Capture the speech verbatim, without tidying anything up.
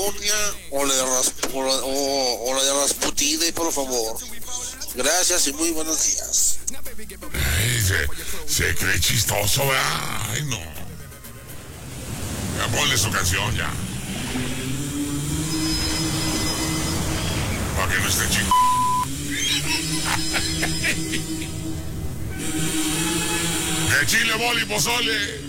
Sonia o la de, Ras, o la, o, o la de Rasputide, por favor. Gracias y muy buenos días. Ay, se, se cree chistoso, ¿verdad? Ay, no. Ya ponle su canción, ya. Para que no esté chico. De chile, boli, pozole.